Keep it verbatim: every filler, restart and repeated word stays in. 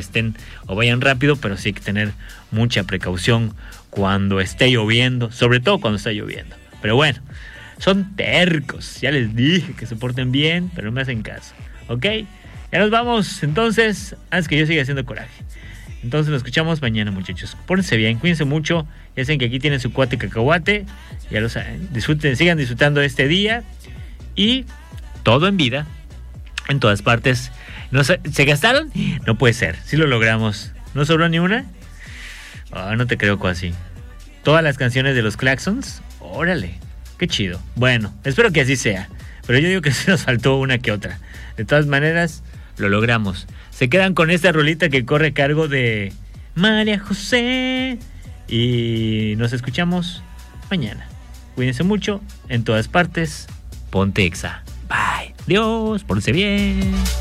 estén o vayan rápido, pero sí hay que tener mucha precaución cuando esté lloviendo, sobre todo cuando está lloviendo. Pero bueno, son tercos, ya les dije que se porten bien, pero no me hacen caso, ¿ok? Ya nos vamos, entonces, antes que yo siga haciendo coraje. Entonces nos escuchamos mañana, muchachos. Pórtense bien, cuídense mucho. Ya saben que aquí tienen su cuate cacahuate. Ya lo saben. Disfruten, sigan disfrutando de este día. Y todo en vida, en todas partes. ¿No se, ¿se gastaron? No puede ser. Sí lo logramos. ¿No sobró ni una? Oh, no te creo casi. Todas las canciones de los Claxons. Órale, qué chido. Bueno, espero que así sea. Pero yo digo que sí nos faltó una que otra. De todas maneras, lo logramos. Se quedan con esta rolita que corre a cargo de María José. Y nos escuchamos mañana. Cuídense mucho en todas partes. Ponte Exa. Bye. Adiós. Pórtense bien.